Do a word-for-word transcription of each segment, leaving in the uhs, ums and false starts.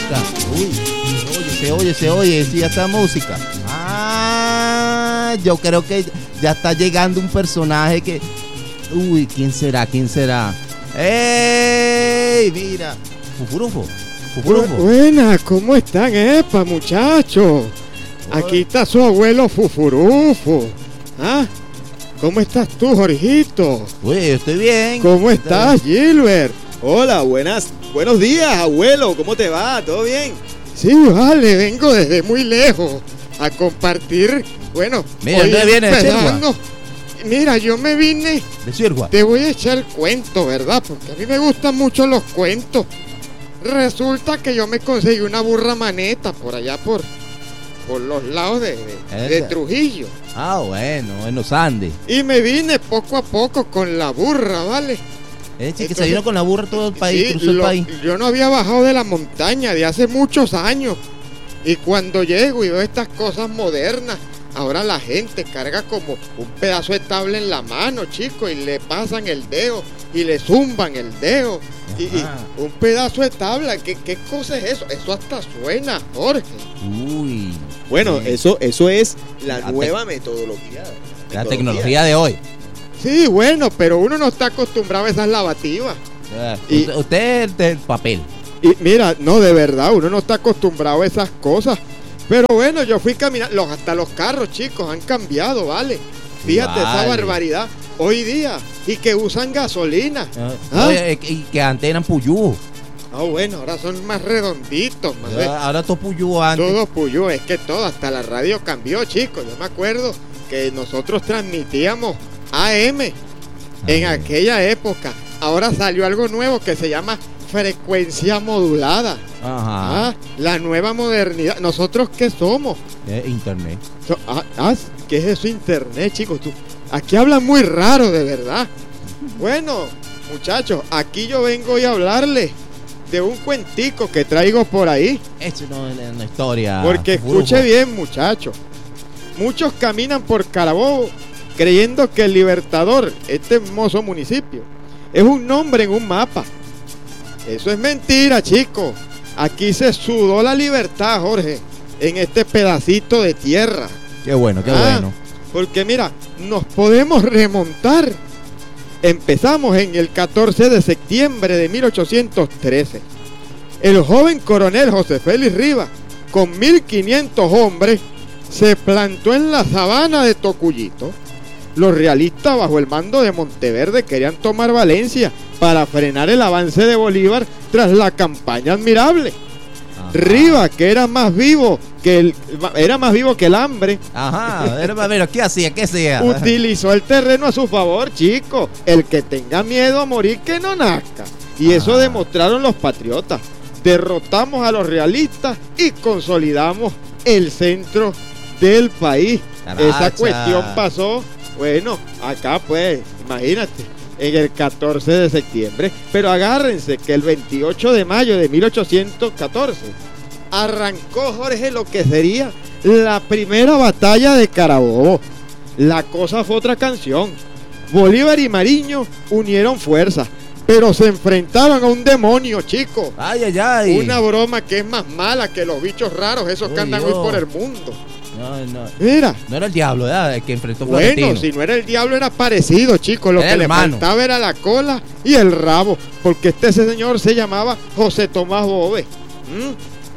música. Uy, se oye, se oye, se oye, sí, esta música. Ah, yo creo que ya está llegando un personaje que... Uy, ¿quién será? ¿Quién será? ¡Ey! Mira, Fufurufo. Fufurufo. Buenas, ¿cómo están, epa, muchachos? Aquí está su abuelo Fufurufo. ¿Ah? ¿Cómo estás tú, Jorgito? Uy, yo estoy bien. ¿Cómo estás, Gilbert? Hola, buenas, buenos días, abuelo. ¿Cómo te va? ¿Todo bien? Sí, vale, vengo desde muy lejos a compartir. Bueno, mira, ¿dónde viene? ¿De Chirgua? Mira, yo me vine. ¿De Chirgua? Te voy a echar cuento, ¿verdad? Porque a mí me gustan mucho los cuentos. Resulta que yo me conseguí una burra maneta por allá por, por los lados de, de, de Trujillo. Ah, bueno, en los Andes. Y me vine poco a poco con la burra, ¿vale? Es decir, que se vino con la burra todo el país, sí, cruzó el lo, país. Yo no había bajado de la montaña de hace muchos años. Y cuando llego y veo estas cosas modernas, ahora la gente carga como un pedazo de tabla en la mano, chico, y le pasan el dedo y le zumban el dedo. Y, y un pedazo de tabla, ¿qué, ¿qué cosa es eso? Eso hasta suena, Jorge. Uy. Bueno, sí. eso, eso es la, la nueva te- metodología. La tecnología de hoy. Sí, bueno, pero uno no está acostumbrado a esas lavativas. Y, usted, usted es del papel. Y mira, no, de verdad, uno no está acostumbrado a esas cosas. Pero bueno, yo fui caminando, los, hasta los carros, chicos, han cambiado, ¿vale? Fíjate vale. esa barbaridad hoy día. Y que usan gasolina. Uh, ¿Ah? Oye, y que antes eran puyú. Ah, bueno, ahora son más redonditos. Más ahora, ahora todo puyú antes. Todo puyú, es que todo, hasta la radio cambió, chicos. Yo me acuerdo que nosotros transmitíamos A M en Ay. aquella época. Ahora salió algo nuevo que se llama frecuencia modulada. Ajá. Ah, la nueva modernidad. ¿Nosotros qué somos? Eh, internet. So, ah, ah, ¿qué es eso internet, chicos? Tú, aquí hablan muy raro, de verdad. Bueno, muchachos, aquí yo vengo hoy a hablarles de un cuentico que traigo por ahí. Eso no es una historia. Porque escuche bien, muchachos. Muchos caminan por Carabobo creyendo que el Libertador, este hermoso municipio, es un nombre en un mapa. Eso es mentira, chicos. Aquí se sudó la libertad, Jorge, en este pedacito de tierra. Qué bueno, qué ah, bueno. Porque mira, nos podemos remontar. Empezamos en el catorce de septiembre de mil ochocientos trece. El joven coronel José Félix Rivas, con mil quinientos hombres, se plantó en la sabana de Tocuyito. Los realistas, bajo el mando de Monteverde, querían tomar Valencia para frenar el avance de Bolívar tras la campaña admirable. Ajá. Rivas, que era más vivo que el, era más vivo que el hambre. Ajá, era más vivo. ¿Qué hacía? ¿Qué hacía? Utilizó el terreno a su favor, chico. El que tenga miedo a morir, que no nazca. Y eso Ajá. demostraron los patriotas. Derrotamos a los realistas y consolidamos el centro del país. Caracha. Esa cuestión pasó, bueno, acá pues, imagínate, en el catorce de septiembre. Pero agárrense que el veintiocho de mayo de mil ochocientos catorce arrancó, Jorge, lo que sería la primera batalla de Carabobo. La cosa fue otra canción. Bolívar y Mariño unieron fuerzas, pero se enfrentaban a un demonio, chico. Ay, ay, ay. Una broma que es más mala que los bichos raros, esos Uy, que andan Dios. hoy por el mundo. No, no. Mira. No era el diablo, ¿verdad? El que enfrentó Bueno, Florentino. si no era el diablo era parecido, chicos. Lo Era que le hermano. faltaba era la cola y el rabo, porque este señor se llamaba José Tomás Bove. ¿Mm?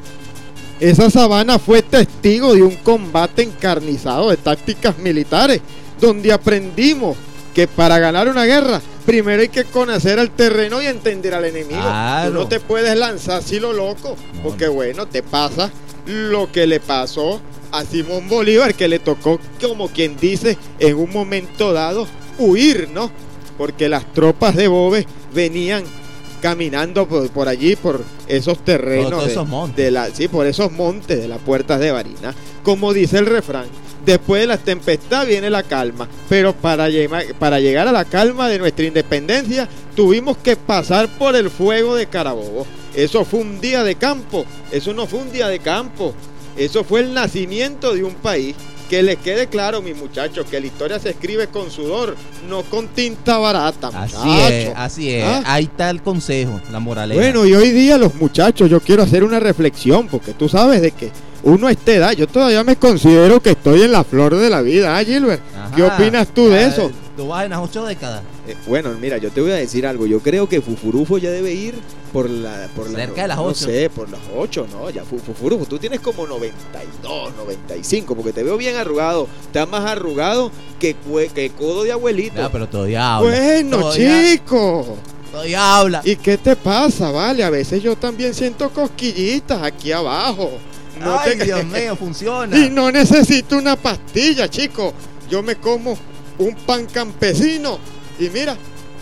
Esa sabana fue testigo de un combate encarnizado de tácticas militares, donde aprendimos que para ganar una guerra primero hay que conocer el terreno y entender al enemigo. Claro. Tú no te puedes lanzar así lo loco, No, porque no. bueno, te pasa lo que le pasó a Simón Bolívar, que le tocó, como quien dice, en un momento dado, huir, ¿no? Porque las tropas de Bove venían caminando por, por allí, por esos terrenos, Todos de, esos montes. de la, sí, por esos montes de las puertas de Barinas. Como dice el refrán, después de la tempestad viene la calma, pero para, lleg- para llegar a la calma de nuestra independencia tuvimos que pasar por el fuego de Carabobo. Eso fue un día de campo, eso no fue un día de campo, eso fue el nacimiento de un país Que les quede claro, mis muchachos, que la historia se escribe con sudor, no con tinta barata, Así muchachos. es, así es. ¿Ah? Ahí está el consejo, la moraleja. Bueno, y hoy día los muchachos, yo quiero hacer una reflexión, porque tú sabes de que uno a esta edad, yo todavía me considero que estoy en la flor de la vida, ¿ah, Gilbert? Ajá. ¿Qué opinas tú de Ah, eso? Tú vas en las ocho décadas. Eh, bueno, mira, yo te voy a decir algo. Yo creo que Fufurufo ya debe ir por la... Por la Cerca de las no ocho. sé, por las ocho, ¿no? Ya Fu- Fufurufo, tú tienes como noventa y dos, noventa y cinco, porque te veo bien arrugado. Estás más arrugado que, cue- que codo de abuelito. Ya, pero todavía habla. Bueno, todavía, chico. Todavía habla. ¿Y qué te pasa, vale? A veces yo también siento cosquillitas aquí abajo. No Ay, te- Dios mío, funciona. Y no necesito una pastilla, chico. Yo me como un pan campesino y mira,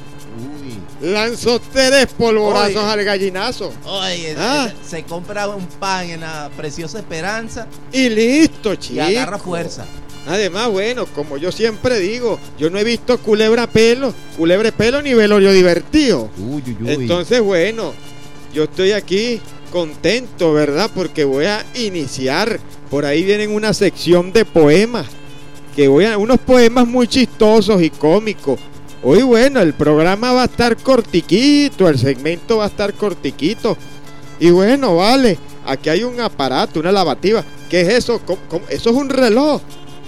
Uy. lanzo tres polvorazos Oye. al gallinazo. Oye, Ah. se, se compra un pan en la Preciosa Esperanza Y listo, y chico. agarra fuerza. Además, bueno, como yo siempre digo, yo no he visto culebra pelo, culebre pelo ni velorio divertido. Uy, uy, uy. Entonces, bueno, yo estoy aquí contento, ¿verdad? Porque voy a iniciar. Por ahí vienen una sección de poemas. Que voy a. Unos poemas muy chistosos y cómicos. Hoy, bueno, el programa va a estar cortiquito, el segmento va a estar cortiquito. Y bueno, vale, aquí hay un aparato, una lavativa. ¿Qué es eso? ¿Cómo- cómo? Eso es un reloj.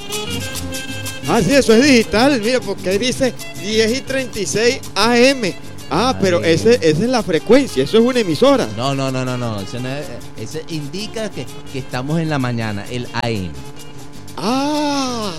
Ah, sí, eso es digital. Mira, porque ahí dice diez y treinta y seis A M. Ah, pero Ay. ese, esa es la frecuencia, eso es una emisora. No, no, no, no, no. Ese, no es- ese indica que, que estamos en la mañana, el A M. Ah,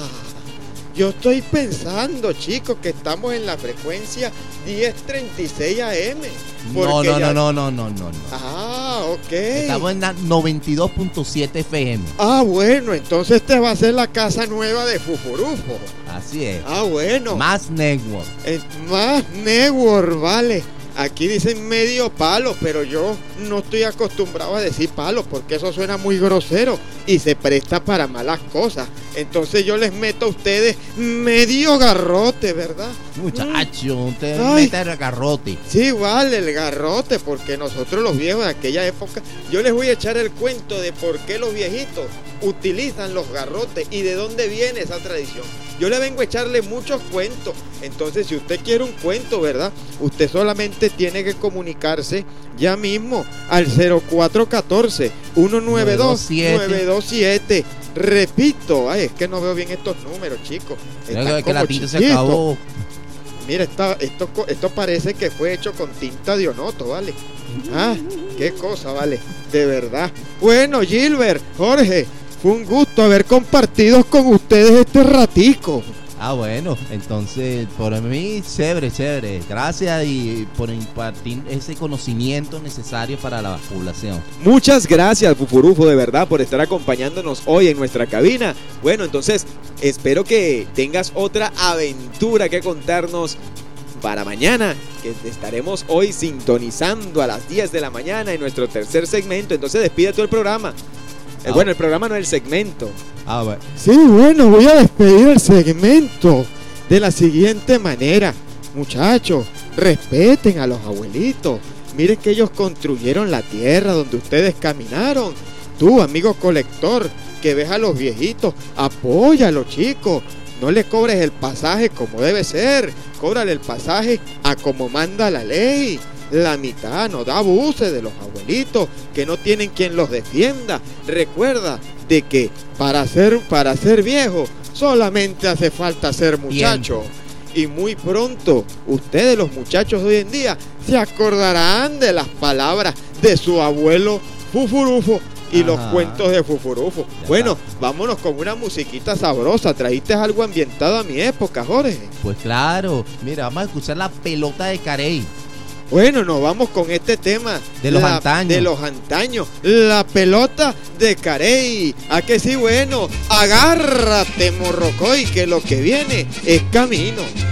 yo estoy pensando, chicos, que estamos en la frecuencia diez treinta y seis A M. No, porque no, ya- no, no, no, no, no, no. Ah, ok. Estamos en la noventa y dos punto siete F M. Ah, bueno, entonces esta va a ser la casa nueva de Fufurufo. Así es. Ah, bueno. Más network. Eh, más network, vale. Aquí dicen medio palo, pero yo no estoy acostumbrado a decir palo porque eso suena muy grosero y se presta para malas cosas. Entonces yo les meto a ustedes medio garrote, ¿verdad? Muchacho, usted Ay. mete el garrote. Sí, vale, el garrote, porque nosotros los viejos de aquella época, yo les voy a echar el cuento de por qué los viejitos utilizan los garrotes y de dónde viene esa tradición. Yo le vengo a echarle muchos cuentos. Entonces, si usted quiere un cuento, ¿verdad? Usted solamente tiene que comunicarse ya mismo al cero cuatro uno cuatro, uno nueve dos, nueve dos siete. Repito, ay, es que no veo bien estos números, chicos. Creo Están que, que la como tinta se chiquitos. acabó. Mira, esta- esto, co- esto parece que fue hecho con tinta de onoto, ¿vale? Ah, qué cosa, ¿vale? De verdad. Bueno, Gilbert, Jorge, fue un gusto haber compartido con ustedes este ratico. Ah, bueno, entonces, por mí, chévere, chévere. Gracias y por impartir ese conocimiento necesario para la población. Muchas gracias, Fufurufo, de verdad, por estar acompañándonos hoy en nuestra cabina. Bueno, entonces, espero que tengas otra aventura que contarnos para mañana, que estaremos hoy sintonizando a las diez de la mañana en nuestro tercer segmento. Entonces, despide tú el programa. Eh, Ah. bueno, el programa no es el segmento. Ah, bueno. Sí, bueno, voy a despedir el segmento de la siguiente manera. Muchachos, respeten a los abuelitos. Miren que ellos construyeron la tierra donde ustedes caminaron. Tú, amigo colector, que ves a los viejitos, apóyalo, chicos. No le cobres el pasaje como debe ser. Cóbrale el pasaje a como manda la ley. La mitad, no da abuses de los abuelitos que no tienen quien los defienda. Recuerda de que para ser, para ser viejo solamente hace falta ser muchacho. Y muy pronto ustedes, los muchachos de hoy en día, se acordarán de las palabras de su abuelo Fufurufo y Ajá. los cuentos de Fufurufo. Ya Bueno, está. vámonos con una musiquita sabrosa. Trajiste algo ambientado a mi época, Jorge. Pues claro, mira, vamos a escuchar la pelota de Carey. Bueno, nos vamos con este tema De los la- antaños. De los antaños. La pelota de Carey. ¿A que sí? Bueno, agárrate, morrocoy, que lo que viene es camino.